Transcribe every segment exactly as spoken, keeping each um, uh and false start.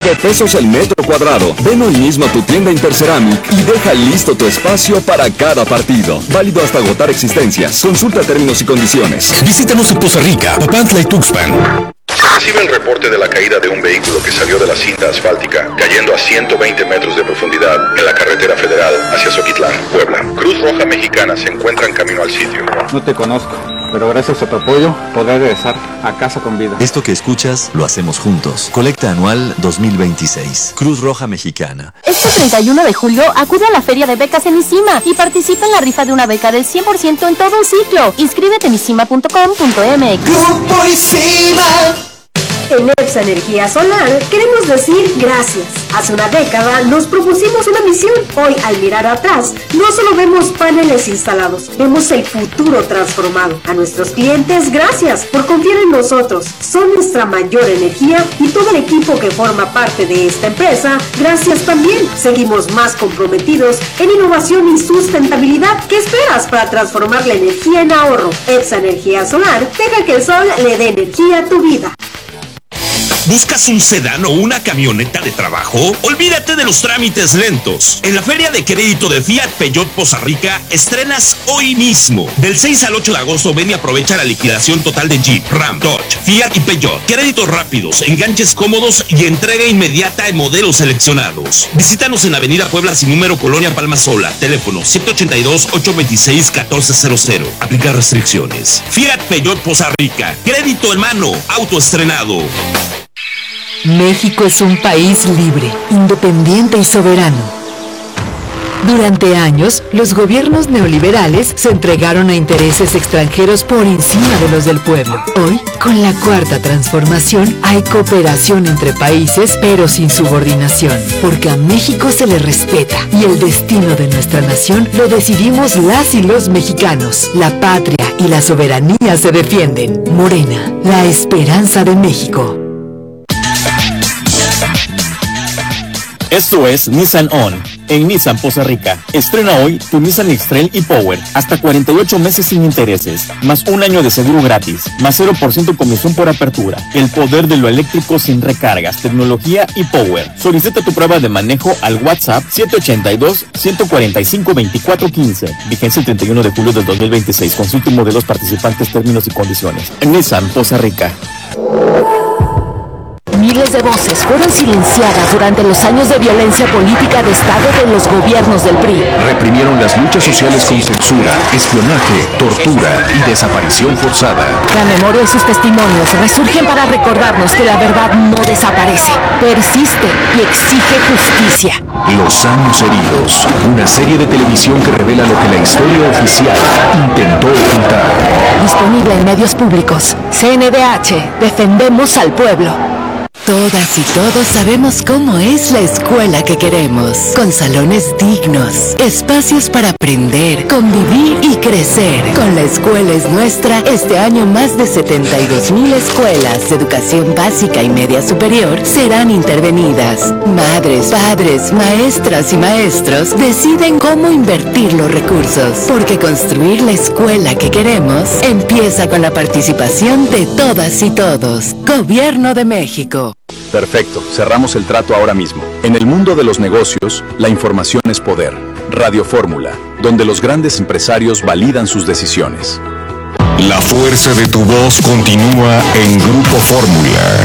cinco pesos el metro cuadrado. Ven hoy mismo a tu tienda Interceramic y deja listo tu espacio para cada partido. Válido hasta agotar existencias. Consulta términos y condiciones. Visítanos en Poza Rica, Papantla y Tuxpan. Recibe el reporte de la caída de un vehículo que salió de la cinta asfáltica, cayendo a ciento veinte metros de profundidad en la carretera federal hacia Zoquitlán, Puebla. Cruz Roja Mexicana se encuentra en camino al sitio. No te conozco, pero gracias a tu apoyo podré regresar a casa con vida. Esto que escuchas lo hacemos juntos. Colecta anual dos mil veintiséis. Cruz Roja Mexicana. Este treinta y uno de julio acude a la feria de becas en ISIMA y participa en la rifa de una beca del cien por ciento en todo un ciclo. Inscríbete en isima punto com punto m x. Grupo ISIMA. En EPSA Energía Solar queremos decir gracias. Hace una década nos propusimos una misión. Hoy, al mirar atrás, no solo vemos paneles instalados, vemos el futuro transformado. A nuestros clientes, gracias por confiar en nosotros. Son nuestra mayor energía y todo el equipo que forma parte de esta empresa, gracias también. Seguimos más comprometidos en innovación y sustentabilidad. ¿Qué esperas para transformar la energía en ahorro? EPSA Energía Solar, deja que el sol le dé energía a tu vida. ¿Buscas un sedán o una camioneta de trabajo? Olvídate de los trámites lentos. En la Feria de Crédito de Fiat Peugeot Poza Rica estrenas hoy mismo. Del seis al ocho de agosto ven y aprovecha la liquidación total de Jeep, Ram, Dodge, Fiat y Peugeot. Créditos rápidos, enganches cómodos y entrega inmediata en modelos seleccionados. Visítanos en Avenida Puebla sin número, Colonia Palma Sola. Teléfono siete ocho dos, ocho dos seis, uno cuatro cero cero. Aplica restricciones. Fiat Peugeot Poza Rica. Crédito en mano. Auto estrenado. México es un país libre, independiente y soberano. Durante años, los gobiernos neoliberales se entregaron a intereses extranjeros por encima de los del pueblo. Hoy, con la cuarta transformación, hay cooperación entre países, pero sin subordinación, porque a México se le respeta y el destino de nuestra nación lo decidimos las y los mexicanos. La patria y la soberanía se defienden. Morena, la esperanza de México. Esto es Nissan On, en Nissan Poza Rica. Estrena hoy tu Nissan X-Trail y Power, hasta cuarenta y ocho meses sin intereses, más un año de seguro gratis, más cero por ciento comisión por apertura. El poder de lo eléctrico sin recargas, tecnología y Power. Solicita tu prueba de manejo al WhatsApp siete ocho dos, uno cuatro cinco, dos cuatro uno cinco. Vigencia el treinta y uno de julio del dos mil veintiséis. Consulte modelos participantes, términos y condiciones. En Nissan Poza Rica. Miles de voces fueron silenciadas durante los años de violencia política de Estado de los gobiernos del P R I. Reprimieron las luchas sociales con censura, espionaje, tortura y desaparición forzada. La memoria y sus testimonios resurgen para recordarnos que la verdad no desaparece, persiste y exige justicia. Los años heridos, una serie de televisión que revela lo que la historia oficial intentó ocultar. Disponible en medios públicos. C N D H, defendemos al pueblo. Todas y todos sabemos cómo es la escuela que queremos, con salones dignos, espacios para aprender, convivir y crecer. Con La Escuela es Nuestra, este año más de setenta y dos mil escuelas de educación básica y media superior serán intervenidas. Madres, padres, maestras y maestros deciden cómo invertir los recursos, porque construir la escuela que queremos empieza con la participación de todas y todos. Gobierno de México. Perfecto, cerramos el trato ahora mismo. En el mundo de los negocios, la información es poder. Radio Fórmula, donde los grandes empresarios validan sus decisiones. La fuerza de tu voz continúa en Grupo Fórmula.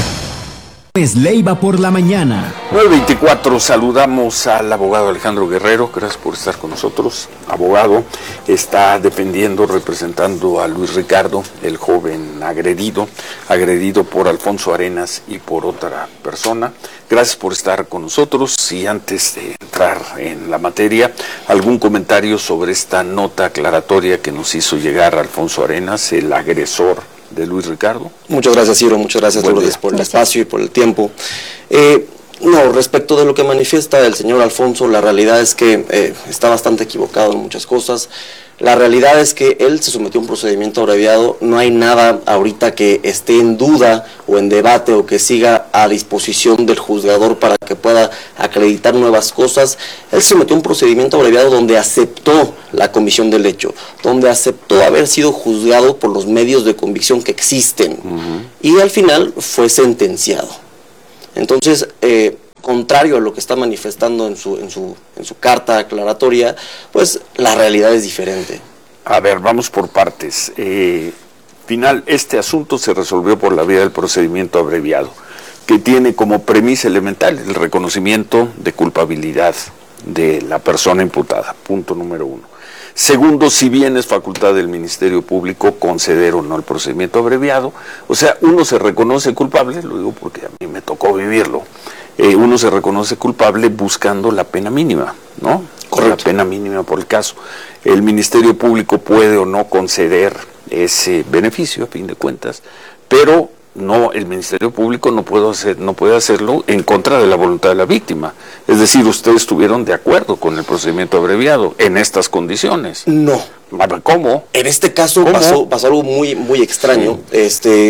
Es Leiva por la mañana. nueve veinticuatro, saludamos al abogado Alejandro Guerrero, gracias por estar con nosotros. Abogado, está defendiendo, representando a Luis Ricardo, el joven agredido, agredido por Alfonso Arenas y por otra persona. Gracias por estar con nosotros y antes de entrar en la materia, algún comentario sobre esta nota aclaratoria que nos hizo llegar Alfonso Arenas, el agresor de Luis Ricardo. Muchas gracias, Ciro, muchas gracias Lourdes, por el espacio y por el tiempo. Eh, no, respecto de lo que manifiesta el señor Alfonso, la realidad es que eh, está bastante equivocado en muchas cosas. La realidad es que él se sometió a un procedimiento abreviado, no hay nada ahorita que esté en duda o en debate o que siga a disposición del juzgador para que pueda acreditar nuevas cosas. Él se sometió a un procedimiento abreviado donde aceptó la comisión del hecho, donde aceptó haber sido juzgado por los medios de convicción que existen, uh-huh. y al final fue sentenciado. Entonces, eh, contrario a lo que está manifestando en su, en su, en su carta aclaratoria, pues la realidad es diferente. A ver, vamos por partes. Eh, final, este asunto se resolvió por la vía del procedimiento abreviado, que tiene como premisa elemental el reconocimiento de culpabilidad de la persona imputada, punto número uno. Segundo, si bien es facultad del Ministerio Público conceder o no el procedimiento abreviado, o sea, uno se reconoce culpable, lo digo porque a mí me tocó vivirlo, eh, uno se reconoce culpable buscando la pena mínima, ¿no? Correcto. La pena mínima por el caso. El Ministerio Público puede o no conceder ese beneficio, a fin de cuentas, pero no, el Ministerio Público no puede hacer, no puede hacerlo en contra de la voluntad de la víctima. Es decir, ustedes estuvieron de acuerdo con el procedimiento abreviado en estas condiciones. No. ¿Cómo? En este caso pasó, pasó algo muy, muy extraño. Sí. Este,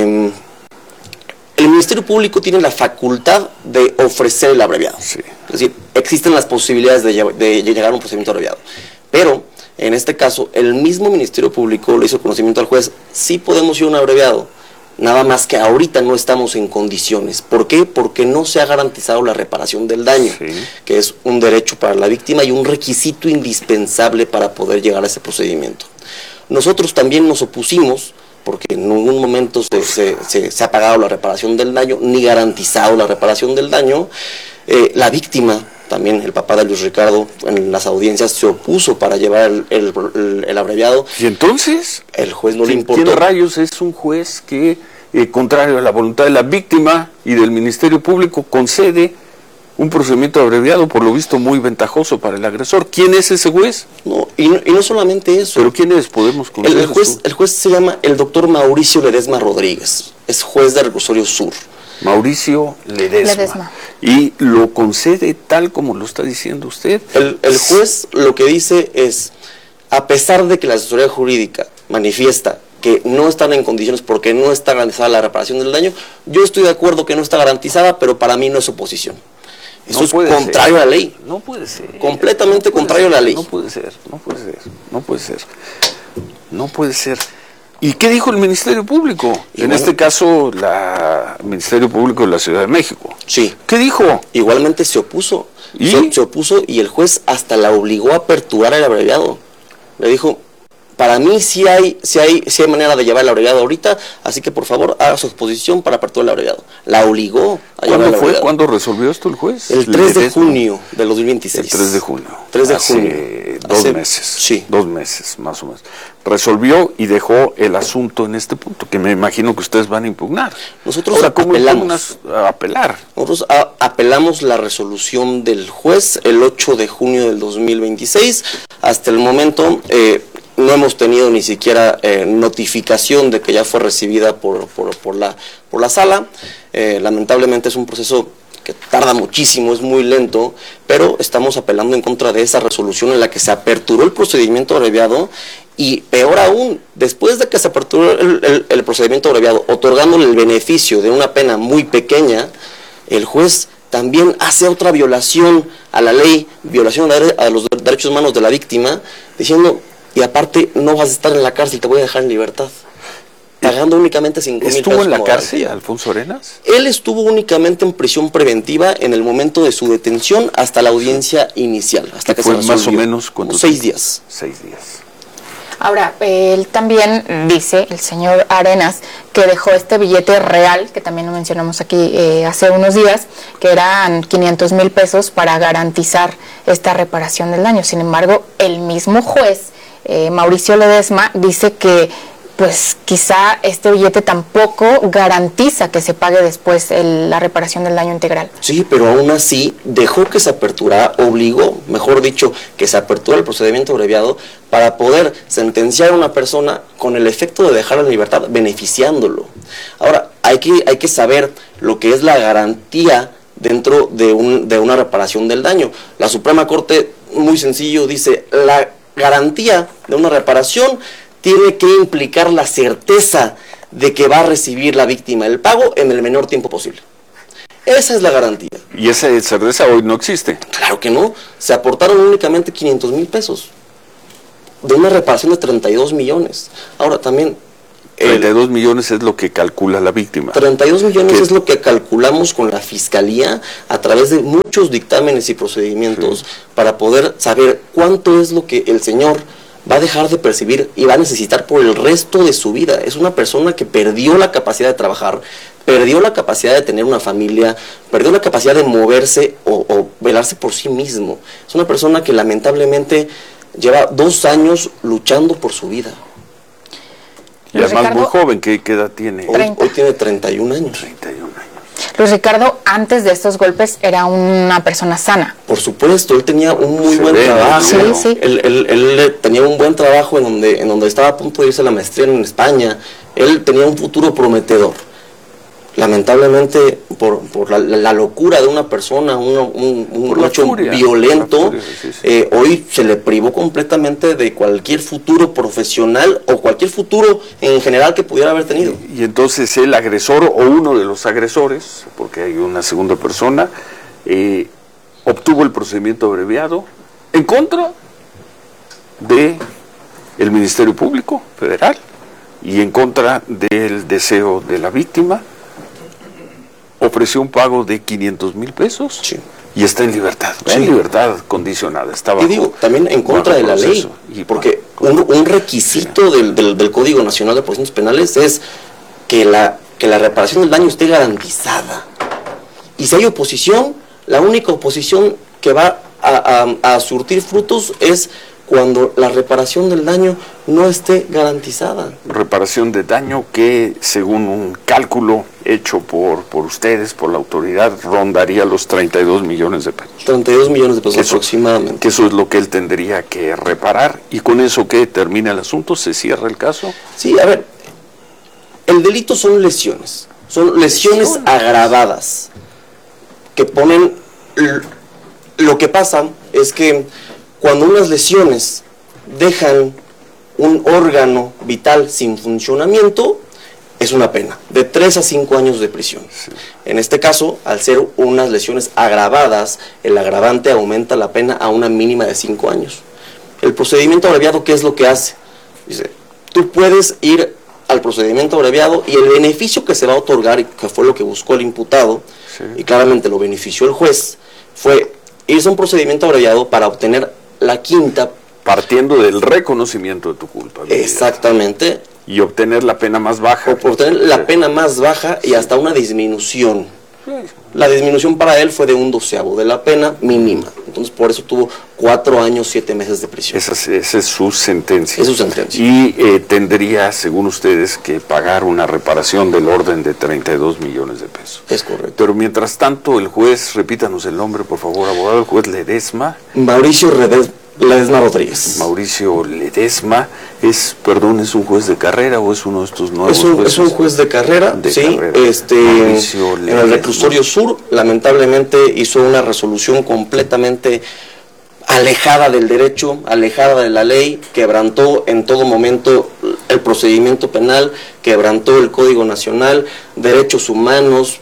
el Ministerio Público tiene la facultad de ofrecer el abreviado. Sí. Es decir, existen las posibilidades de, de llegar a un procedimiento abreviado. Pero, en este caso, el mismo Ministerio Público le hizo conocimiento al juez, sí podemos ir a un abreviado. Nada más que ahorita no estamos en condiciones. ¿Por qué? Porque no se ha garantizado la reparación del daño, sí. que es un derecho para la víctima y un requisito indispensable para poder llegar a ese procedimiento. Nosotros también nos opusimos, porque en ningún momento se, se, se, se ha pagado la reparación del daño, ni garantizado la reparación del daño. Eh, la víctima, también el papá de Luis Ricardo, en las audiencias se opuso para llevar el, el, el, el abreviado. ¿Y entonces? El juez no le importó. ¿Quién rayos es un juez que, eh, contrario a la voluntad de la víctima y del Ministerio Público, concede un procedimiento abreviado, por lo visto muy ventajoso para el agresor? ¿Quién es ese juez? No, y no, y no solamente eso. ¿Pero quién es? Podemos conocer. El, el, juez, el juez se llama el doctor Mauricio Ledesma Rodríguez, es juez de Reclusorio Sur. Mauricio Ledesma. Ledesma. Y lo concede tal como lo está diciendo usted. El, el juez lo que dice es, a pesar de que la asesoría jurídica manifiesta que no están en condiciones porque no está garantizada la reparación del daño, yo estoy de acuerdo que no está garantizada, pero para mí no es oposición. Eso no es contrario ser. a la ley. No puede ser. Completamente no puede contrario ser. a la ley. No puede ser, no puede ser, no puede ser. No puede ser. ¿Y qué dijo el Ministerio Público? Y en bueno, este caso, la, el Ministerio Público de la Ciudad de México. Sí. ¿Qué dijo? Igualmente se opuso. ¿Y? Se, se opuso y el juez hasta la obligó a aperturar el abreviado. Le dijo, para mí sí hay, sí hay, sí hay manera de llevar el abreviado ahorita, así que por favor haga su exposición para aperturar el abreviado. La obligó a llevar el abreviado. ¿Fue? ¿Cuándo resolvió esto el juez? El tres de junio del dos mil veintiséis. El tres de junio. tres de Hace junio. Dos Hace, meses. Sí. Dos meses, más o menos. Resolvió y dejó el asunto en este punto, que me imagino que ustedes van a impugnar. Nosotros Ahora, ¿cómo apelamos. A apelar? Nosotros a, apelamos la resolución del juez el ocho de junio del dos mil veintiséis. Hasta el momento eh, no hemos tenido ni siquiera eh, notificación de que ya fue recibida por, por, por, la, por la sala. Eh, lamentablemente es un proceso que tarda muchísimo, es muy lento, pero estamos apelando en contra de esa resolución en la que se aperturó el procedimiento abreviado y peor aún, después de que se aperturó el, el, el procedimiento abreviado, otorgándole el beneficio de una pena muy pequeña, el juez también hace otra violación a la ley, violación a los derechos humanos de la víctima, diciendo, y aparte no vas a estar en la cárcel, te voy a dejar en libertad. Pagando únicamente cinco mil pesos. ¿Estuvo en la cárcel, Alfonso Arenas? Él estuvo únicamente en prisión preventiva en el momento de su detención hasta la audiencia inicial. Hasta que fue se resolvió. Más o menos ¿cuánto seis días. Seis días. Ahora, él también dice, el señor Arenas, que dejó este billete real, que también lo mencionamos aquí eh, hace unos días, que eran quinientos mil pesos para garantizar esta reparación del daño. Sin embargo, el mismo juez, eh, Mauricio Ledesma, dice que pues quizá este billete tampoco garantiza que se pague después el, la reparación del daño integral. Sí, pero aún así dejó que se aperturara, obligó, mejor dicho, que se apertura el procedimiento abreviado para poder sentenciar a una persona con el efecto de dejar en libertad, beneficiándolo. Ahora, hay que, hay que saber lo que es la garantía dentro de, un, de una reparación del daño. La Suprema Corte, muy sencillo, dice, la garantía de una reparación tiene que implicar la certeza de que va a recibir la víctima el pago en el menor tiempo posible. Esa es la garantía. ¿Y esa certeza hoy no existe? Claro que no. Se aportaron únicamente quinientos mil pesos de una reparación de treinta y dos millones. Ahora también, treinta y dos millones es lo que calcula la víctima. treinta y dos millones ¿Qué? Es lo que calculamos con la Fiscalía a través de muchos dictámenes y procedimientos sí. para poder saber cuánto es lo que el señor va a dejar de percibir y va a necesitar por el resto de su vida. Es una persona que perdió la capacidad de trabajar, perdió la capacidad de tener una familia, perdió la capacidad de moverse o, o velarse por sí mismo. Es una persona que lamentablemente lleva dos años luchando por su vida. Y además Ricardo, muy joven, ¿qué, qué edad tiene? Hoy, hoy tiene treinta y un años. treinta y un años. Luis Ricardo, antes de estos golpes, era una persona sana. Por supuesto, él tenía un muy Se buen ve, trabajo. Sí, sí. Él, él, él tenía un buen trabajo en donde, en donde estaba a punto de irse a la maestría en España. Él tenía un futuro prometedor. Lamentablemente, por, por la, la locura de una persona, un, un, un hecho furia, violento, furia, sí, sí. Eh, hoy se le privó completamente de cualquier futuro profesional o cualquier futuro en general que pudiera haber tenido. Y, y entonces el agresor o uno de los agresores, porque hay una segunda persona, eh, obtuvo el procedimiento abreviado en contra de el Ministerio Público Federal y en contra del deseo de la víctima. Ofreció un pago de quinientos mil pesos sí. y está en libertad, sí. en libertad condicionada. Estaba y digo, también en contra de la ley, y porque un, un requisito sí. del, del, del Código Nacional de Procedimientos Penales es que la, que la reparación del daño esté garantizada. Y si hay oposición, la única oposición que va a, a, a surtir frutos es cuando la reparación del daño no esté garantizada. Reparación de daño que, según un cálculo hecho por, por ustedes, por la autoridad, rondaría los treinta y dos millones de pesos. treinta y dos millones de pesos eso, aproximadamente. Que eso es lo que él tendría que reparar. ¿Y con eso qué? ¿Termina el asunto? ¿Se cierra el caso? Sí, a ver, el delito son lesiones. Son lesiones, lesiones. agravadas que ponen... Lo que pasa es que cuando unas lesiones dejan un órgano vital sin funcionamiento, es una pena, de tres a cinco años de prisión. Sí. En este caso, al ser unas lesiones agravadas, el agravante aumenta la pena a una mínima de cinco años. El procedimiento abreviado, ¿qué es lo que hace? Dice, tú puedes ir al procedimiento abreviado y el beneficio que se va a otorgar, y que fue lo que buscó el imputado, sí. y claramente lo benefició el juez, fue irse a un procedimiento abreviado para obtener la quinta. Partiendo del reconocimiento de tu culpa. Exactamente. Y obtener la pena más baja. O obtener la sí. pena más baja y hasta una disminución. Sí. La disminución para él fue de un doceavo de la pena mínima. Entonces por eso tuvo cuatro años, siete meses de prisión. Esa es, esa es su sentencia. Es su sentencia. Y eh, tendría, según ustedes, que pagar una reparación del orden de treinta y dos millones de pesos. Es correcto. Pero mientras tanto, el juez, repítanos el nombre, por favor, abogado, el juez Ledesma. Mauricio Ledesma. Ledesma Rodríguez. Mauricio Ledesma, es, perdón, ¿es un juez de carrera o es uno de estos nuevos es un, jueces? Es un juez de carrera, de sí, carrera. Este, en el reclusorio sur, lamentablemente hizo una resolución completamente alejada del derecho, alejada de la ley, quebrantó en todo momento el procedimiento penal, quebrantó el Código Nacional, derechos humanos,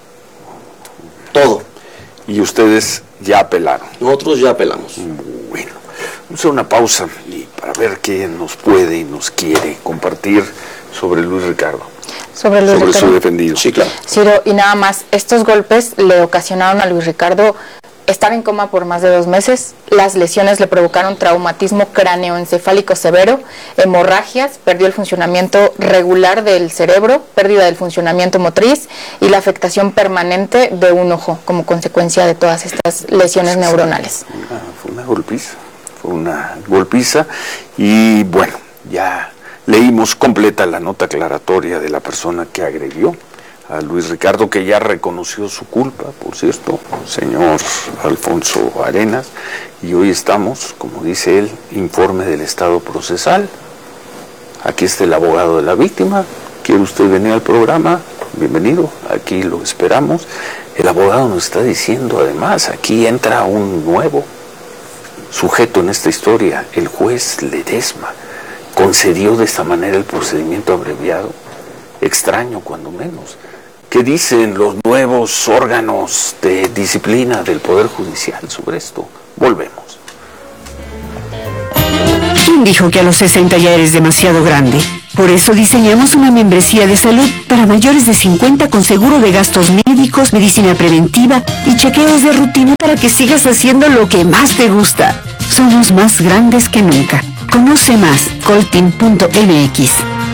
todo. Y ustedes ya apelaron. Nosotros ya apelamos. Bueno. Vamos a hacer una pausa y para ver qué nos puede y nos quiere compartir sobre Luis Ricardo. Sobre Luis sobre Ricardo. Su defendido. Sí, claro. Ciro, y nada más, estos golpes le ocasionaron a Luis Ricardo estar en coma por más de dos meses. Las lesiones le provocaron traumatismo cráneoencefálico severo, hemorragias, perdió el funcionamiento regular del cerebro, pérdida del funcionamiento motriz y la afectación permanente de un ojo como consecuencia de todas estas lesiones neuronales. Una, fue una golpiza, fue una golpiza y bueno, ya leímos completa la nota aclaratoria de la persona que agredió a Luis Ricardo, que ya reconoció su culpa, por cierto, señor Alfonso Arenas, y hoy estamos, como dice él, informe del estado procesal. Aquí está el abogado de la víctima. ¿Quiere usted venir al programa? Bienvenido, aquí lo esperamos. El abogado nos está diciendo, además, aquí entra un nuevo sujeto en esta historia, el juez Ledesma. Concedió de esta manera el procedimiento abreviado, extraño cuando menos. ¿Qué dicen los nuevos órganos de disciplina del Poder Judicial sobre esto? Volvemos. ¿Quién dijo que a los sesenta ya eres demasiado grande? Por eso diseñamos una membresía de salud para mayores de cincuenta con seguro de gastos médicos, medicina preventiva y chequeos de rutina para que sigas haciendo lo que más te gusta. Somos más grandes que nunca. Conoce más, coltin punto m x.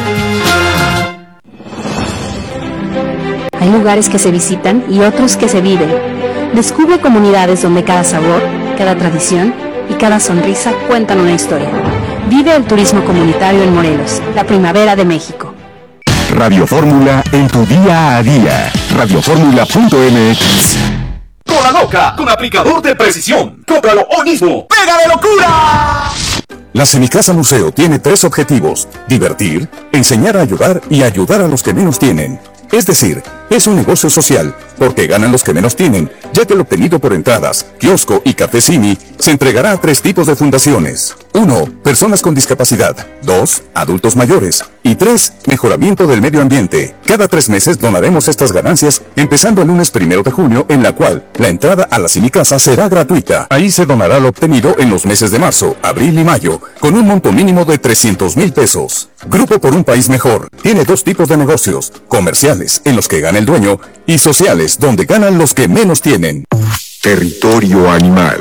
Hay lugares que se visitan y otros que se viven. Descubre comunidades donde cada sabor, cada tradición y cada sonrisa cuentan una historia. Vive el turismo comunitario en Morelos, la primavera de México. Radio Fórmula en tu día a día. radio fórmula punto m x. Cola loca con aplicador de precisión. Cómpralo hoy mismo. ¡Pega de locura! La Semicasa Museo tiene tres objetivos: divertir, enseñar a ayudar y ayudar a los que menos tienen. Es decir, es un negocio social, porque ganan los que menos tienen, ya que lo obtenido por entradas, kiosco y café Cini se entregará a tres tipos de fundaciones. uno. Personas con discapacidad. dos. Adultos mayores. Y tres. Mejoramiento del medio ambiente. Cada tres meses donaremos estas ganancias, empezando el lunes primero de junio, en la cual la entrada a la Semicasa será gratuita. Ahí se donará lo obtenido en los meses de marzo, abril y mayo, con un monto mínimo de trescientos mil pesos. Grupo por un País Mejor tiene dos tipos de negocios: comerciales, en los que gana el dueño, y sociales, donde ganan los que menos tienen. Territorio Animal.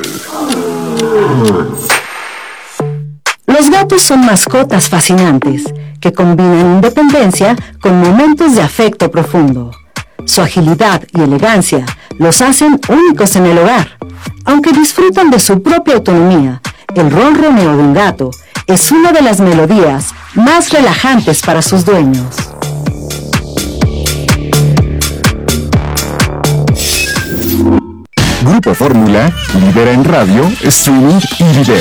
Los gatos son mascotas fascinantes, que combinan independencia con momentos de afecto profundo. Su agilidad y elegancia los hacen únicos en el hogar. Aunque disfrutan de su propia autonomía, el ronroneo de un gato es una de las melodías más relajantes para sus dueños. Grupo Fórmula, lidera en radio, streaming y video.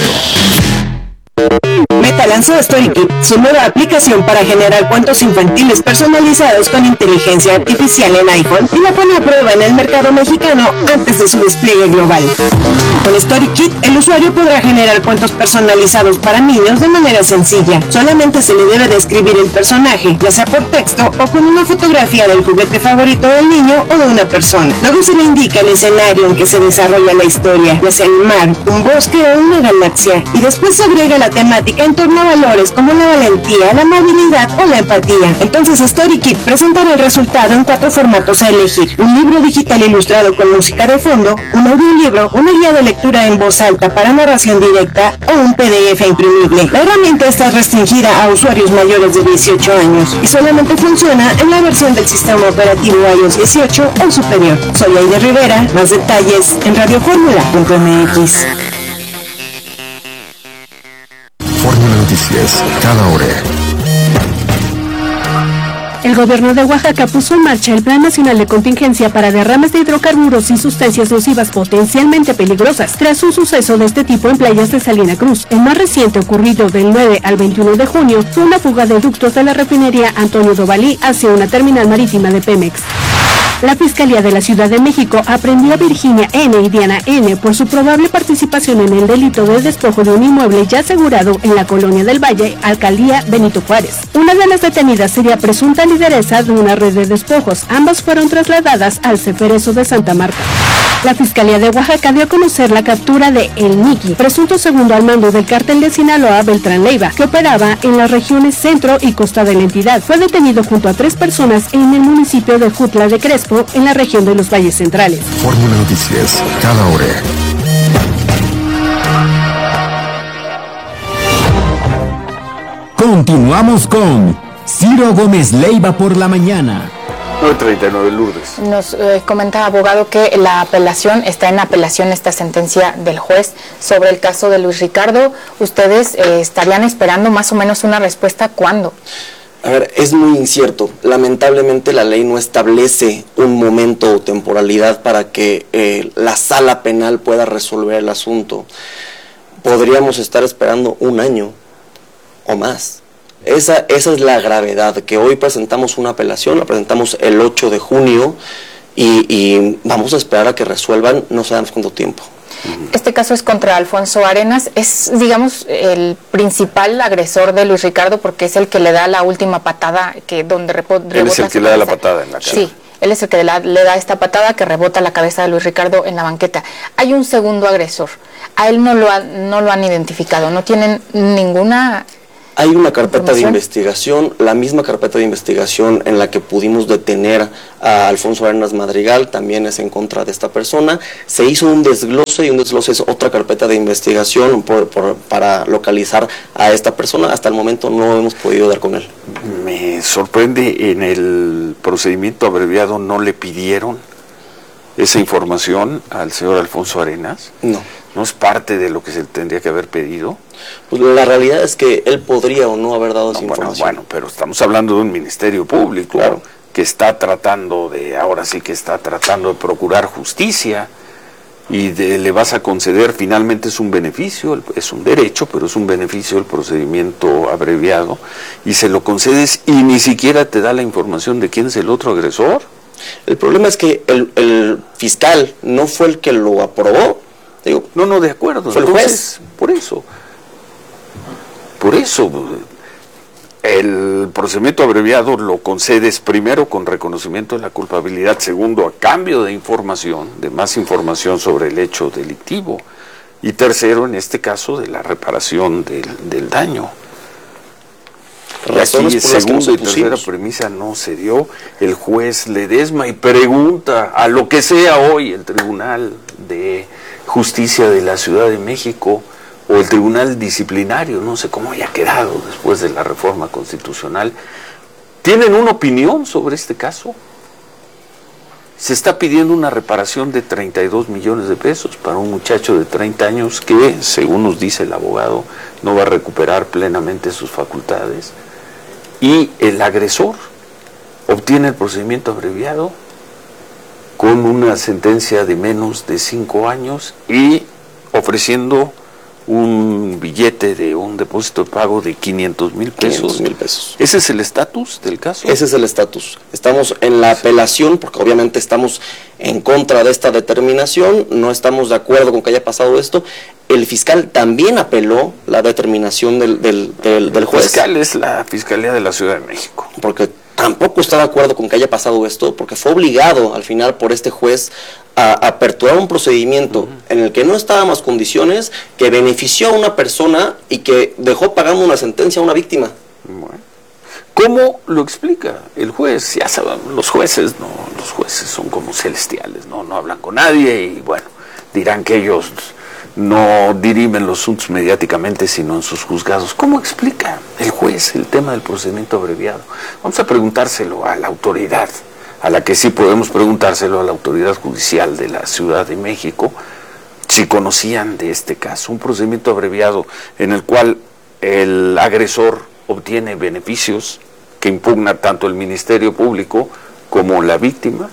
Meta lanzó StoryKit, su nueva aplicación para generar cuentos infantiles personalizados con inteligencia artificial en iPhone, y la pone a prueba en el mercado mexicano antes de su despliegue global. Con StoryKit, el usuario podrá generar cuentos personalizados para niños de manera sencilla. Solamente se le debe describir el personaje, ya sea por texto o con una fotografía del juguete favorito del niño o de una persona. Luego se le indica el escenario en que se desarrolla la historia, ya sea el mar, un bosque o una galaxia, y después se agrega la temática en torno a valores como la valentía, la amabilidad o la empatía. Entonces StoryKit presentará el resultado en cuatro formatos a elegir: un libro digital ilustrado con música de fondo, un audiolibro, una guía de lectura en voz alta para narración directa o un P D F imprimible. La herramienta está restringida a usuarios mayores de dieciocho años y solamente funciona en la versión del sistema operativo iOS dieciocho o superior. Soy Aide Rivera, más detalles en radio fórmula punto m x. Fórmula Noticias, cada hora. El gobierno de Oaxaca puso en marcha el Plan Nacional de Contingencia para derrames de hidrocarburos y sustancias nocivas potencialmente peligrosas, tras un suceso de este tipo en playas de Salina Cruz. El más reciente, ocurrido del nueve al veintiuno de junio, fue una fuga de ductos de la refinería Antonio Dovalí hacia una terminal marítima de Pemex. La Fiscalía de la Ciudad de México aprendió a Virginia N. y Diana N. por su probable participación en el delito de despojo de un inmueble ya asegurado en la Colonia del Valle, Alcaldía Benito Juárez. Una de las detenidas sería presunta lideresa de una red de despojos. Ambas fueron trasladadas al Ceferezo de Santa Marta. La Fiscalía de Oaxaca dio a conocer la captura de El Niki, presunto segundo al mando del cártel de Sinaloa, Beltrán Leiva, que operaba en las regiones centro y costa de la entidad. Fue detenido junto a tres personas en el municipio de Jutla de Crespo, en la región de los Valles Centrales. Fórmula Noticias, cada hora. Continuamos con Ciro Gómez Leiva por la mañana. nueve treinta y nueve, Lourdes. Nos eh, comenta, abogado, que la apelación, está en apelación esta sentencia del juez sobre el caso de Luis Ricardo. ¿Ustedes eh, estarían esperando más o menos una respuesta cuándo? A ver, es muy incierto. Lamentablemente la ley no establece un momento o temporalidad para que eh, la sala penal pueda resolver el asunto. Podríamos estar esperando un año o más. Esa, esa es la gravedad, que hoy presentamos una apelación, la presentamos el ocho de junio y, y vamos a esperar a que resuelvan, no sabemos cuánto tiempo. Este caso es contra Alfonso Arenas, es, digamos, el principal agresor de Luis Ricardo porque es el que le da la última patada, que donde repo, rebota. Él es el que le da la patada en la cara. Sí, él es el que la, le da esta patada que rebota la cabeza de Luis Ricardo en la banqueta. Hay un segundo agresor, a él no lo, ha, no lo han identificado, no tienen ninguna Hay una carpeta de investigación, la misma carpeta de investigación en la que pudimos detener a Alfonso Arenas Madrigal, también es en contra de esta persona. Se hizo un desglose y un desglose es otra carpeta de investigación por, por, para localizar a esta persona. Hasta el momento no hemos podido dar con él. Me sorprende, en el procedimiento abreviado no le pidieron esa información al señor Alfonso Arenas. No. ¿No es parte de lo que se le tendría que haber pedido? Pues la realidad es que él podría o no haber dado esa no, bueno, información. Bueno, pero estamos hablando de un ministerio público, claro, que está tratando de, ahora sí que está tratando de procurar justicia, y de, le vas a conceder, finalmente es un beneficio, es un derecho, pero es un beneficio el procedimiento abreviado, y se lo concedes y ni siquiera te da la información de quién es el otro agresor. El problema es que el, el fiscal no fue el que lo aprobó. Digo, no, no, de acuerdo. Fue Entonces, el juez. Por eso, por eso, el procedimiento abreviado lo concedes primero con reconocimiento de la culpabilidad, segundo a cambio de información, de más información sobre el hecho delictivo, y tercero, en este caso, de la reparación del, del daño. Razones y aquí, por las que nos segunda y tercera opusimos. premisa no se dio. El juez Ledesma y pregunta a lo que sea hoy el Tribunal de Justicia de la Ciudad de México o el Tribunal Disciplinario, no sé cómo haya quedado después de la reforma constitucional, ¿tienen una opinión sobre este caso? Se está pidiendo una reparación de treinta y dos millones de pesos para un muchacho de treinta años que, según nos dice el abogado, no va a recuperar plenamente sus facultades, y el agresor obtiene el procedimiento abreviado con una sentencia de menos de cinco años y ofreciendo un billete de un depósito de pago de quinientos mil pesos. pesos. ¿Ese es el estatus del caso? Ese es el estatus. Estamos en la apelación porque obviamente estamos en contra de esta determinación, no estamos de acuerdo con que haya pasado esto. El fiscal también apeló la determinación del, del, del, del juez. El fiscal es la Fiscalía de la Ciudad de México. Porque tampoco está de acuerdo con que haya pasado esto, porque fue obligado al final por este juez a aperturar un procedimiento uh-huh. en el que no estaban más condiciones, que benefició a una persona y que dejó pagando una sentencia a una víctima. Bueno. ¿Cómo lo explica el juez? Ya saben, los jueces no, los jueces son como celestiales, no, no hablan con nadie y bueno, dirán que ellos no dirimen los asuntos mediáticamente, sino en sus juzgados. ¿Cómo explica el juez el tema del procedimiento abreviado? Vamos a preguntárselo a la autoridad, a la que sí podemos preguntárselo a la autoridad judicial de la Ciudad de México, si conocían de este caso, un procedimiento abreviado en el cual el agresor obtiene beneficios que impugna tanto el Ministerio Público como la víctima,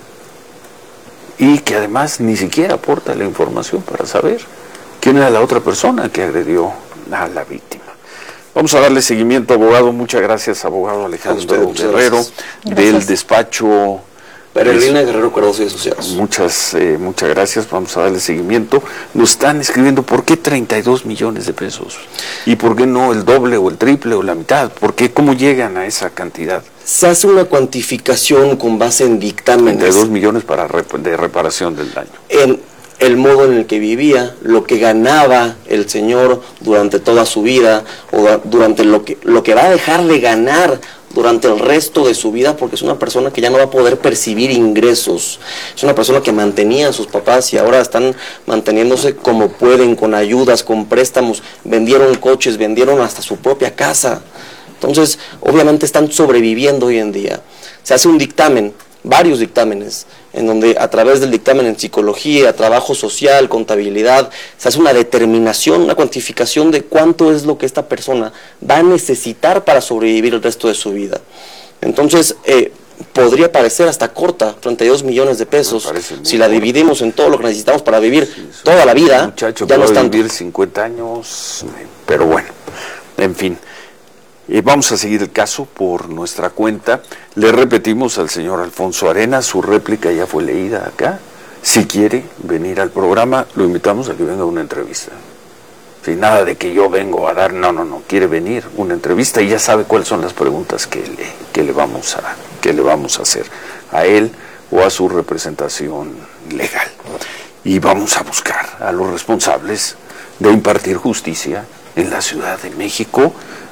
y que además ni siquiera aporta la información para saber quién era la otra persona que agredió a la víctima. Vamos a darle seguimiento, abogado. Muchas gracias, abogado Alejandro usted, Guerrero, gracias. del Gracias. despacho Peregrina Guerrero Cardoso y Asociados. Muchas, eh, muchas gracias, vamos a darle seguimiento. Nos están escribiendo, ¿por qué treinta y dos millones de pesos? ¿Y por qué no el doble o el triple o la mitad? ¿Por qué? ¿Cómo llegan a esa cantidad? Se hace una cuantificación con base en dictámenes. treinta y dos millones para rep de reparación del daño. En el modo en el que vivía, lo que ganaba el señor durante toda su vida, o durante lo que, lo que va a dejar de ganar durante el resto de su vida, porque es una persona que ya no va a poder percibir ingresos. Es una persona que mantenía a sus papás y ahora están manteniéndose como pueden, con ayudas, con préstamos, vendieron coches, vendieron hasta su propia casa. Entonces, obviamente están sobreviviendo hoy en día. Se hace un dictamen, varios dictámenes, en donde a través del dictamen en psicología, trabajo social, contabilidad, se hace una determinación, una cuantificación de cuánto es lo que esta persona va a necesitar para sobrevivir el resto de su vida. Entonces, eh, podría parecer hasta corta, treinta y dos millones de pesos, si la dividimos en todo lo que necesitamos para vivir sí, toda la vida, muchacho ya que no es va a tanto. vivir cincuenta años, pero bueno, en fin. Eh, vamos a seguir el caso por nuestra cuenta. Le repetimos al señor Alfonso Arenas, su réplica ya fue leída acá. Si quiere venir al programa, lo invitamos a que venga a una entrevista. Sin nada de que yo vengo a dar, no, no, no, quiere venir una entrevista y ya sabe cuáles son las preguntas que le, que le, vamos, a, que le vamos a hacer a él o a su representación legal. Y vamos a buscar a los responsables de impartir justicia en la Ciudad de México,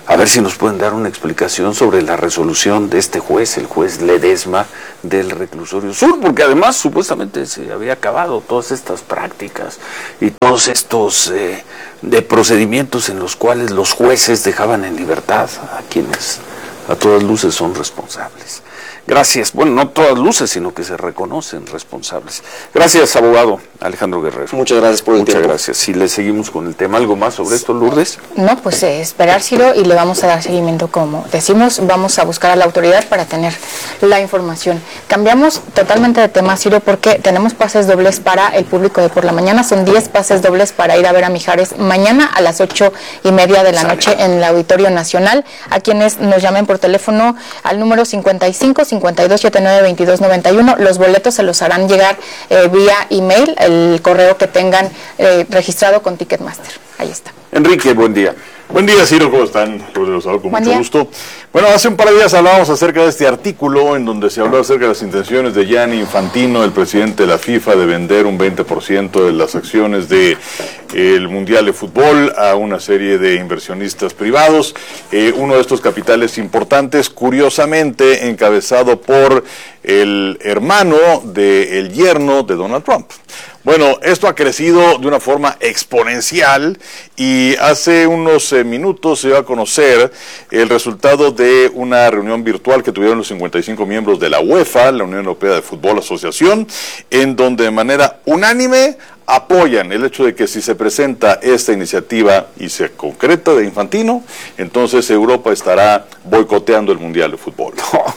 a ver si nos pueden dar una explicación sobre la resolución de este juez, el juez Ledesma del Reclusorio Sur, porque además supuestamente se había acabado todas estas prácticas y todos estos eh, de procedimientos en los cuales los jueces dejaban en libertad a quienes a todas luces son responsables. Gracias. Bueno, no todas luces, sino que se reconocen responsables. Gracias, abogado Alejandro Guerrero. Muchas gracias por el Muchas tiempo. Muchas gracias. Si le seguimos con el tema, ¿algo más sobre esto, Lourdes? No, pues eh, esperar, Ciro, y le vamos a dar seguimiento, como decimos, vamos a buscar a la autoridad para tener la información. Cambiamos totalmente de tema, Ciro, porque tenemos pases dobles para el público de por la mañana. Son diez pases dobles para ir a ver a Mijares mañana a las ocho y media de la noche en el Auditorio Nacional. A quienes nos llamen por teléfono al número cincuenta y cinco, cincuenta y dos, setenta y nueve, veintidós, noventa y uno. Los boletos se los harán llegar eh, vía email, el correo que tengan eh, registrado con Ticketmaster. Ahí está. Enrique, buen día. Buen día, Ciro, ¿cómo están? Los saludo con Buen mucho día. gusto. Bueno, hace un par de días hablábamos acerca de este artículo en donde se habló acerca de las intenciones de Gianni Infantino, el presidente de la FIFA, de vender un veinte por ciento de las acciones del de Mundial de Fútbol a una serie de inversionistas privados. Eh, uno de estos capitales importantes, curiosamente, encabezado por el hermano del yerno de Donald Trump. Bueno, esto ha crecido de una forma exponencial y hace unos eh, minutos se dio a conocer el resultado de una reunión virtual que tuvieron los cincuenta y cinco miembros de la UEFA, la Unión Europea de Fútbol Asociación, en donde de manera unánime apoyan el hecho de que si se presenta esta iniciativa y se concreta de Infantino, entonces Europa estará boicoteando el Mundial de Fútbol.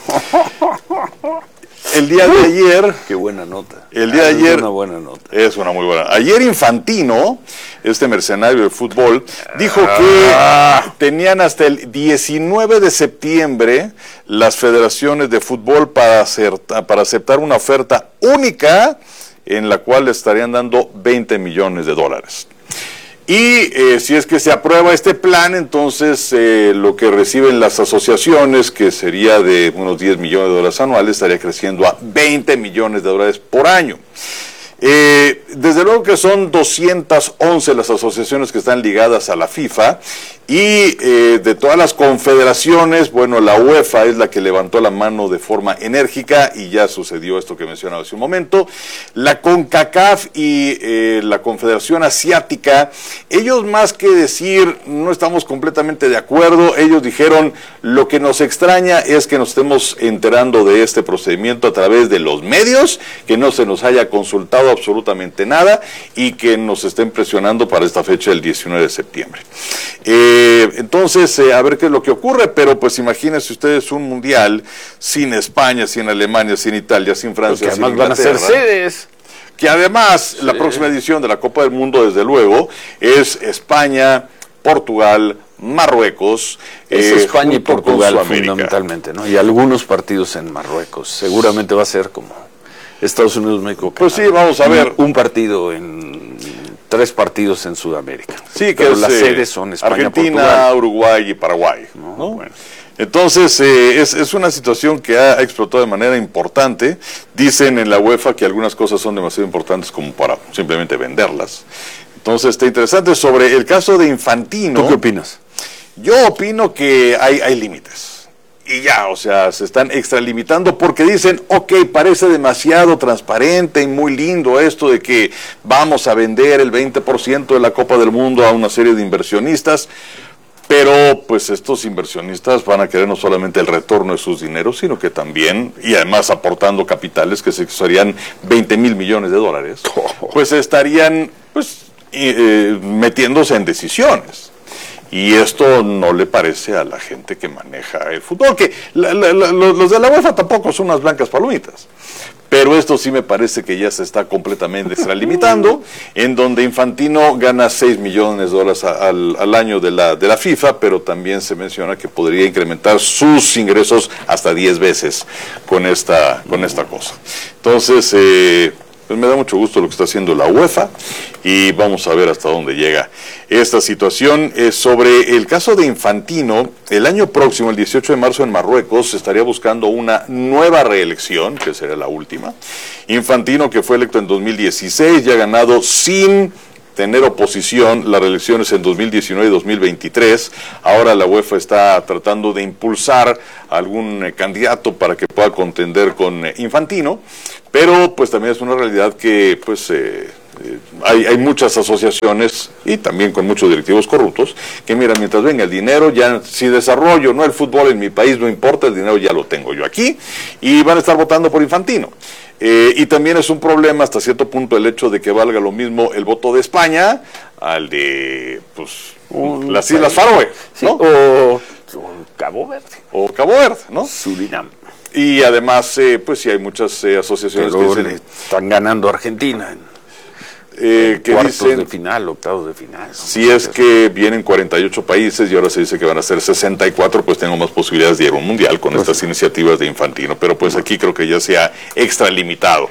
El día de ayer... Qué buena nota. El día de es ayer... una buena nota. Es una muy buena. Ayer Infantino, este mercenario del fútbol, dijo que tenían hasta el diecinueve de septiembre las federaciones de fútbol para, hacer, para aceptar una oferta única en la cual le estarían dando veinte millones de dólares. Y eh, si es que se aprueba este plan, entonces eh, lo que reciben las asociaciones, que sería de unos diez millones de dólares anuales, estaría creciendo a veinte millones de dólares por año. Eh, desde luego que son doscientas once las asociaciones que están ligadas a la FIFA y eh, de todas las confederaciones, bueno, la UEFA es la que levantó la mano de forma enérgica y ya sucedió esto que mencionaba hace un momento. La CONCACAF y eh, la Confederación Asiática, ellos más que decir no estamos completamente de acuerdo, ellos dijeron lo que nos extraña es que nos estemos enterando de este procedimiento a través de los medios, que no se nos haya consultado absolutamente nada y que nos estén presionando para esta fecha del diecinueve de septiembre. Eh, entonces, eh, a ver qué es lo que ocurre, pero pues imagínense ustedes un mundial sin España, sin Alemania, sin Italia, sin Francia, Porque sin además van a ser sedes. Que además, sí. La próxima edición de la Copa del Mundo, desde luego, es España, Portugal, Marruecos, es eh, España y Portugal fundamentalmente, ¿no? Y algunos partidos en Marruecos. Seguramente va a ser como Estados Unidos, México, Canadá. Pues sí, vamos a ver. Un, un partido en tres partidos en Sudamérica. Sí, que pero es, las eh, sedes son España, Argentina, Portugal. Uruguay y Paraguay. ¿no? ¿no? Bueno. Entonces, eh, es, es una situación que ha explotado de manera importante. Dicen en la UEFA que algunas cosas son demasiado importantes como para simplemente venderlas. Entonces, está interesante. Sobre el caso de Infantino... ¿Tú qué opinas? Yo opino que hay, hay límites. Y ya, o sea, se están extralimitando porque dicen, ok, parece demasiado transparente y muy lindo esto de que vamos a vender el veinte por ciento de la Copa del Mundo a una serie de inversionistas, pero pues estos inversionistas van a querer no solamente el retorno de sus dineros, sino que también, y además aportando capitales que serían veinte mil millones de dólares, pues estarían pues eh, metiéndose en decisiones. Y esto no le parece a la gente que maneja el fútbol, que la, la, la, los de la UEFA tampoco son unas blancas palomitas. Pero esto sí me parece que ya se está completamente extralimitando, en donde Infantino gana seis millones de dólares al, al año de la, de la FIFA, pero también se menciona que podría incrementar sus ingresos hasta diez veces con esta, con esta cosa. Entonces, eh, pues me da mucho gusto lo que está haciendo la UEFA y vamos a ver hasta dónde llega esta situación. Eh, sobre el caso de Infantino, el año próximo, el dieciocho de marzo en Marruecos, se estaría buscando una nueva reelección, que sería la última. Infantino, que fue electo en dos mil dieciséis, ya ha ganado sin tener oposición las reelecciones en dos mil diecinueve y dos mil veintitrés. Ahora la UEFA está tratando de impulsar a algún eh, candidato para que pueda contender con eh, Infantino, pero pues también es una realidad que pues eh, eh, hay, hay muchas asociaciones y también con muchos directivos corruptos que miran, mientras venga el dinero, ya si desarrollo no el fútbol en mi país no importa, el dinero ya lo tengo yo aquí, y van a estar votando por Infantino. Eh, y también es un problema hasta cierto punto el hecho de que valga lo mismo el voto de España al de pues un las Islas Faroe, ¿no? Sí, o, o Cabo Verde. O Cabo Verde, ¿no? Surinam. Y además, eh, pues sí hay muchas eh, asociaciones Pero que dicen, están ganando Argentina en eh, que cuartos dicen, de final, octavos de final. ¿no? Si es que vienen cuarenta y ocho países y ahora se dice que van a ser sesenta y cuatro, pues tengo más posibilidades de ir a un mundial con estas iniciativas de Infantino. Pero pues aquí creo que ya se ha extralimitado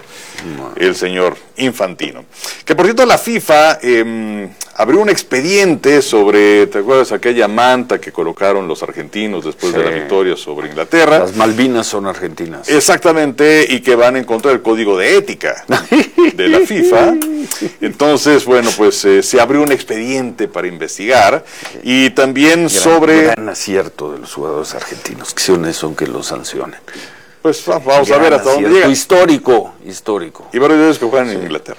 el señor Infantino. Que por cierto la FIFA eh, abrió un expediente sobre, ¿te acuerdas aquella manta que colocaron los argentinos después Sí. de la victoria sobre Inglaterra? Las Malvinas son argentinas. Exactamente, y que van en contra del código de ética de la FIFA. Entonces, bueno, pues eh, se abrió un expediente para investigar y también gran, sobre... gran acierto de los jugadores argentinos, que son eso, aunque los sancionen. Pues vamos Gran a ver hasta acierto, dónde llega. Histórico, histórico. Y varios de ellos que juegan en Inglaterra.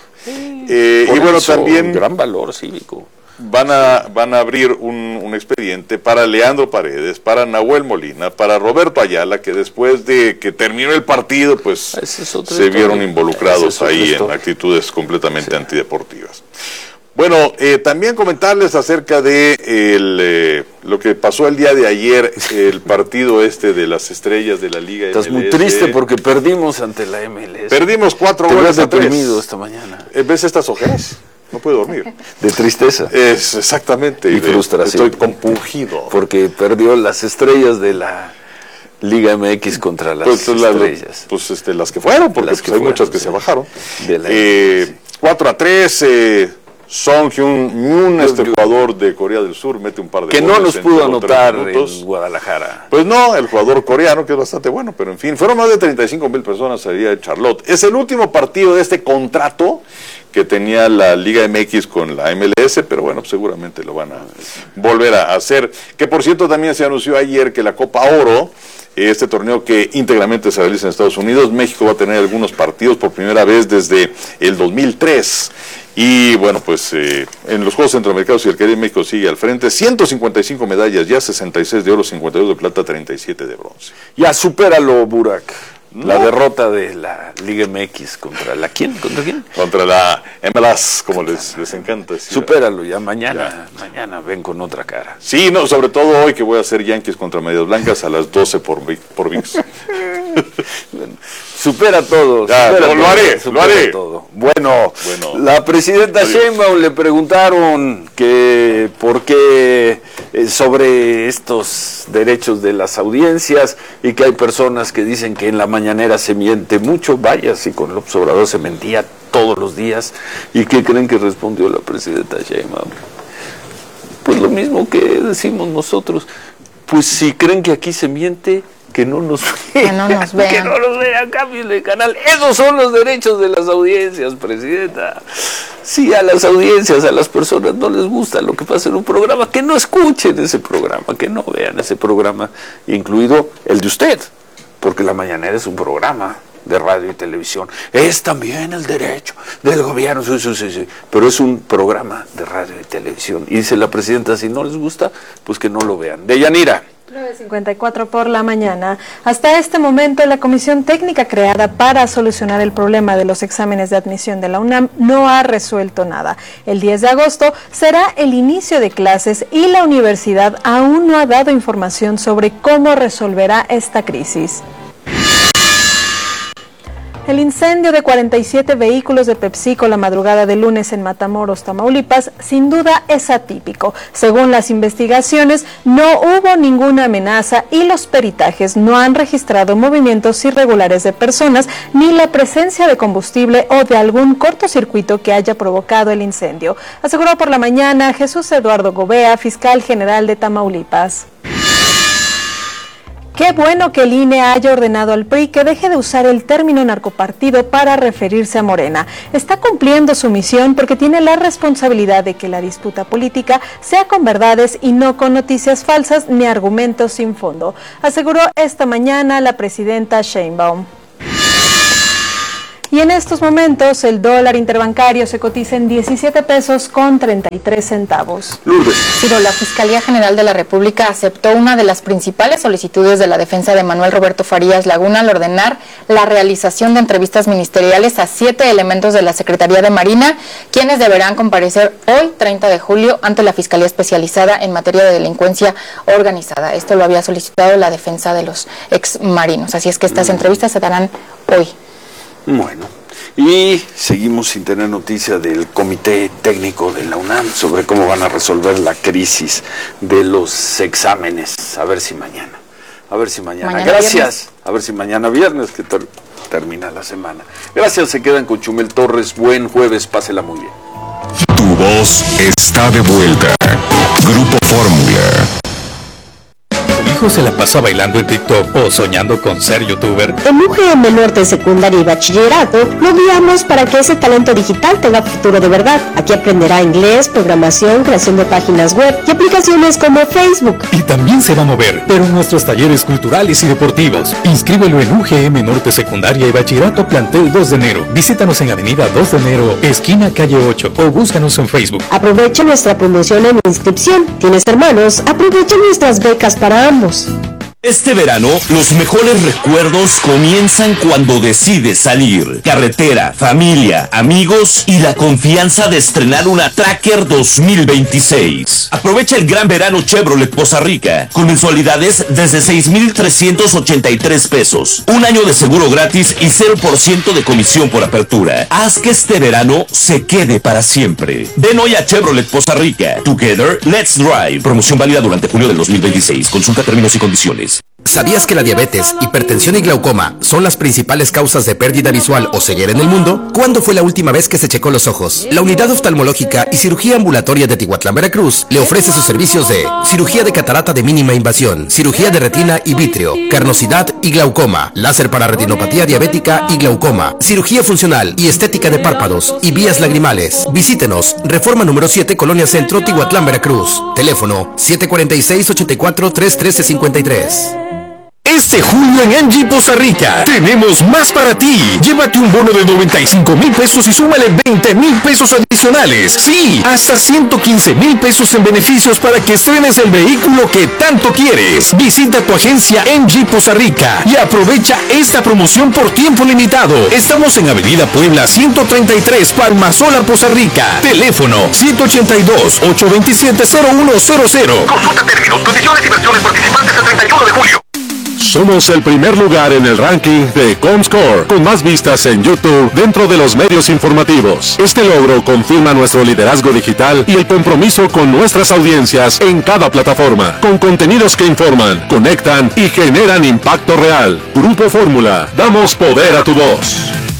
Eh, Por y bueno, eso, también gran valor cívico. van a van a abrir un, un expediente para Leandro Paredes, para Nahuel Molina, para Roberto Ayala, que después de que terminó el partido, pues es se historia. vieron involucrados Es otra ahí en historia. actitudes completamente sí. antideportivas. Bueno, eh, también comentarles acerca de el, eh, lo que pasó el día de ayer, el partido este de las estrellas de la Liga Estás M L S. muy triste porque perdimos ante la M L S. Perdimos cuatro Te goles ves a tres. deprimido esta mañana. ¿Ves estas ojeras? No puedo dormir. De tristeza. Es exactamente. Y de, frustración. Estoy compungido. Porque perdió las estrellas de la Liga M X contra las pues, estrellas. La, pues este, las que fueron, porque las que pues, hay fueron, muchas que sí. se bajaron. De la eh, cuatro a tres, eh, Song Hyun-Moon, este jugador de Corea del Sur, mete un par de que goles. Que no nos en pudo anotar minutos. en Guadalajara. Pues no, el jugador coreano, que es bastante bueno, pero en fin, fueron más de treinta y cinco mil personas al día de Charlotte. Es el último partido de este contrato que tenía la Liga M X con la M L S, pero bueno, seguramente lo van a volver a hacer. Que por cierto también se anunció ayer que la Copa Oro, este torneo que íntegramente se realiza en Estados Unidos, México va a tener algunos partidos por primera vez desde el dos mil tres. Y bueno, pues eh, en los Juegos Centroamericanos y el Caribe, México sigue al frente. ciento cincuenta y cinco medallas, ya sesenta y seis de oro, cincuenta y dos de plata, treinta y siete de bronce. Ya supéralo, Burak. No. La derrota de la Liga M X contra la quién, contra quién? Contra la M L S, como les, les encanta decir. Supéralo ya, mañana, ya. mañana ven con otra cara. Sí, no, sobre todo hoy que voy a hacer Yankees contra Medias Blancas a las doce por, por V I X. Bueno, supera todo. Ya, supera lo, todo, lo haré, supera lo haré. Todo. Bueno, bueno, la presidenta adiós. Sheinbaum le preguntaron que por qué eh, sobre estos derechos de las audiencias y que hay personas que dicen que en la mañanera se miente mucho. Vaya, si con López Obrador se mentía todos los días. ¿Y qué creen que respondió la presidenta Sheinbaum? Pues lo mismo que decimos nosotros. Pues si creen que aquí se miente, que no nos vean, que no nos vean, que no nos vean, cambien de canal. Esos son los derechos de las audiencias, presidenta. Si a las audiencias, a las personas no les gusta lo que pasa en un programa, que no escuchen ese programa, que no vean ese programa, incluido el de usted, porque la mañanera es un programa de radio y televisión. Es también el derecho del gobierno, sí, sí, sí, sí, pero es un programa de radio y televisión. Y dice la presidenta, si no les gusta, pues que no lo vean. Deyanira. nueve cincuenta y cuatro por la mañana. Hasta este momento, la comisión técnica creada para solucionar el problema de los exámenes de admisión de la UNAM no ha resuelto nada. El diez de agosto será el inicio de clases y la universidad aún no ha dado información sobre cómo resolverá esta crisis. El incendio de cuarenta y siete vehículos de PepsiCo la madrugada del lunes en Matamoros, Tamaulipas, sin duda es atípico. Según las investigaciones, no hubo ninguna amenaza y los peritajes no han registrado movimientos irregulares de personas ni la presencia de combustible o de algún cortocircuito que haya provocado el incendio. Aseguró por la mañana Jesús Eduardo Gobea, fiscal general de Tamaulipas. Qué bueno que el I N E haya ordenado al P R I que deje de usar el término narcopartido para referirse a Morena. Está cumpliendo su misión porque tiene la responsabilidad de que la disputa política sea con verdades y no con noticias falsas ni argumentos sin fondo, aseguró esta mañana la presidenta Sheinbaum. Y en estos momentos el dólar interbancario se cotiza en diecisiete pesos con treinta y tres centavos. Lourdes. Ciro, la Fiscalía General de la República aceptó una de las principales solicitudes de la defensa de Manuel Roberto Farías Laguna al ordenar la realización de entrevistas ministeriales a siete elementos de la Secretaría de Marina, quienes deberán comparecer hoy, treinta de julio, ante la Fiscalía Especializada en materia de delincuencia organizada. Esto lo había solicitado la defensa de los exmarinos, así es que estas entrevistas se darán hoy. Bueno, y seguimos sin tener noticia del Comité Técnico de la UNAM sobre cómo van a resolver la crisis de los exámenes. A ver si mañana, a ver si mañana. mañana Gracias, viernes. A ver si mañana viernes que ter termina la semana. Gracias, se quedan con Chumel Torres. Buen jueves, pásela muy bien. Tu voz está de vuelta. Grupo Fórmula. Se la pasa bailando en TikTok o soñando con ser youtuber. En U G M Norte Secundaria y Bachillerato lo guiamos para que ese talento digital tenga futuro de verdad. Aquí aprenderá inglés, programación, creación de páginas web y aplicaciones como Facebook. Y también se va a mover, pero en nuestros talleres culturales y deportivos. Inscríbelo en U G M Norte Secundaria y Bachillerato Plantel dos de enero. Visítanos en Avenida dos de enero, esquina calle ocho, o búscanos en Facebook. Aprovecha nuestra promoción en inscripción. ¿Tienes hermanos? Aprovecha nuestras becas para ambos. Este verano, los mejores recuerdos comienzan cuando decides salir. Carretera, familia, amigos y la confianza de estrenar una Tracker dos mil veintiséis. Aprovecha el gran verano Chevrolet Poza Rica con mensualidades desde seis mil trescientos ochenta y tres pesos. Un año de seguro gratis y cero por ciento de comisión por apertura. Haz que este verano se quede para siempre. Ven hoy a Chevrolet Poza Rica. Together, let's drive. Promoción válida durante junio del dos mil veintiséis. Consulta términos y condiciones. ¿Sabías que la diabetes, hipertensión y glaucoma son las principales causas de pérdida visual o ceguera en el mundo? ¿Cuándo fue la última vez que se checó los ojos? La Unidad Oftalmológica y Cirugía Ambulatoria de Tihuatlán, Veracruz, le ofrece sus servicios de cirugía de catarata de mínima invasión, cirugía de retina y vítreo, carnosidad y glaucoma, láser para retinopatía diabética y glaucoma, cirugía funcional y estética de párpados y vías lagrimales. Visítenos, Reforma número siete, Colonia Centro, Tihuatlán, Veracruz. Teléfono siete cuatro seis, ocho cuatro, tres uno tres cinco tres. Este julio en Angie Poza Rica tenemos más para ti. Llévate un bono de noventa y cinco mil pesos y súmale veinte mil pesos adicionales. Sí, hasta ciento quince mil pesos en beneficios para que estrenes el vehículo que tanto quieres. Visita tu agencia Angie Poza Rica y aprovecha esta promoción por tiempo limitado. Estamos en Avenida Puebla ciento treinta y tres, Palmasola, Poza Rica. Teléfono ciento ochenta y dos, ocho veintisiete, cero uno cero cero. Consulta términos, condiciones y versiones participantes el treinta y uno de julio. Somos el primer lugar en el ranking de Comscore, con más vistas en YouTube dentro de los medios informativos. Este logro confirma nuestro liderazgo digital y el compromiso con nuestras audiencias en cada plataforma, con contenidos que informan, conectan y generan impacto real. Grupo Fórmula, damos poder a tu voz.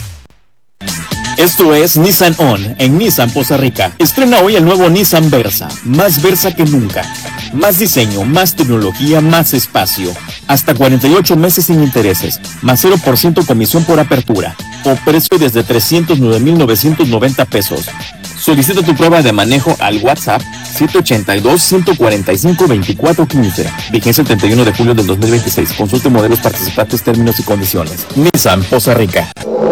Esto es Nissan On en Nissan Poza Rica. Estrena hoy el nuevo Nissan Versa, más Versa que nunca. Más diseño, más tecnología, más espacio. Hasta cuarenta y ocho meses sin intereses, más cero por ciento comisión por apertura, o precio desde trescientos nueve mil novecientos noventa pesos. Solicita tu prueba de manejo al WhatsApp siete ochenta y dos, ciento cuarenta y cinco, veinticuatro quince. Vigencia el treinta y uno de julio del dos mil veintiséis. Consulte modelos participantes, términos y condiciones. Nissan Poza Rica.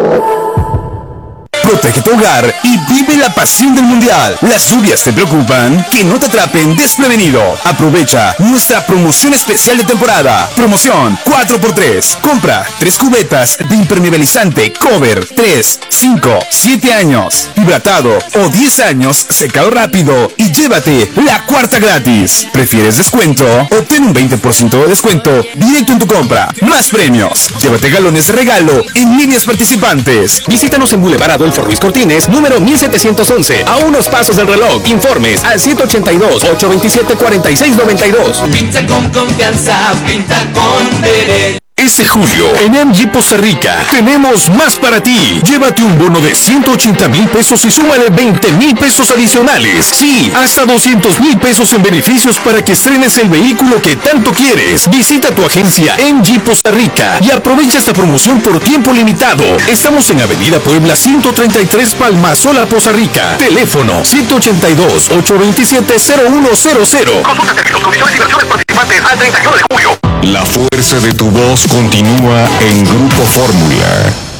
Protege tu hogar y vive la pasión del mundial. ¿Las lluvias te preocupan? Que no te atrapen desprevenido. Aprovecha nuestra promoción especial de temporada. Promoción cuatro por tres. Compra tres cubetas de impermeabilizante Cover tres, cinco, siete años, hidratado o diez años, secado rápido y llévate la cuarta gratis. ¿Prefieres descuento? Obtén un veinte por ciento de descuento directo en tu compra. Más premios. Llévate galones de regalo en líneas participantes. Visítanos en Boulevard Adolfo Ruiz Cortines, número mil setecientos once, a unos pasos del reloj. Informes al ciento ochenta y dos, ocho veintisiete, cuarenta y seis noventa y dos. Pinta con confianza, pinta con derecho. Este julio, en M G Poza Rica, tenemos más para ti. Llévate un bono de ciento ochenta mil pesos y súmale veinte mil pesos adicionales. Sí, hasta doscientos mil pesos en beneficios para que estrenes el vehículo que tanto quieres. Visita tu agencia M G Poza Rica y aprovecha esta promoción por tiempo limitado. Estamos en Avenida Puebla ciento treinta y tres, Palmasola, Poza Rica. Teléfono ciento ochenta y dos, ochocientos veintisiete, cero uno cero cero. Consulta términos, condiciones y versiones participantes al treinta y uno de julio. La fuerza de tu voz continúa en Grupo Fórmula.